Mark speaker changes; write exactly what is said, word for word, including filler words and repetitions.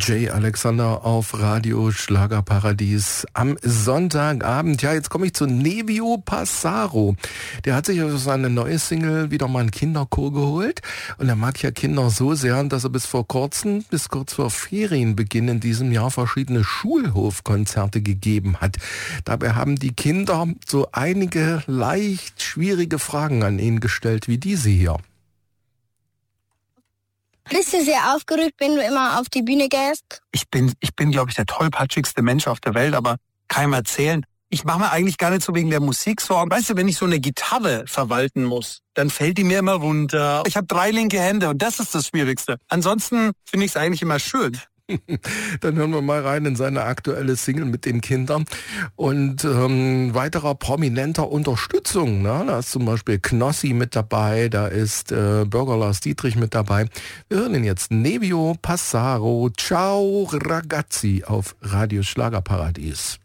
Speaker 1: Jay Alexander auf Radio Schlagerparadies am Sonntagabend. Ja, jetzt komme ich zu Nevio Passaro. Der hat sich also seine neue Single wieder mal einen Kinderchor geholt. Und er mag ja Kinder so sehr, dass er bis vor kurzem, bis kurz vor Ferienbeginn in diesem Jahr verschiedene Schulhofkonzerte gegeben hat. Dabei haben die Kinder so einige leicht schwierige Fragen an ihn gestellt, wie diese hier.
Speaker 2: Bist du sehr aufgeregt, wenn du immer auf die Bühne gehst?
Speaker 3: Ich bin, ich bin, glaube ich, der tollpatschigste Mensch auf der Welt, aber kann ihm erzählen. Ich mache mir eigentlich gar nicht so wegen der Musik Sorgen. Weißt du, wenn ich so eine Gitarre verwalten muss, dann fällt die mir immer runter. Ich habe drei linke Hände und das ist das Schwierigste. Ansonsten finde ich es eigentlich immer schön.
Speaker 1: Dann hören wir mal rein in seine aktuelle Single mit den Kindern. Und ähm, weiterer prominenter Unterstützung, ne? Da ist zum Beispiel Knossi mit dabei, da ist äh, Bürger Lars Dietrich mit dabei. Wir hören ihn jetzt, Nevio Passaro, Ciao Ragazzi auf Radio Schlagerparadies.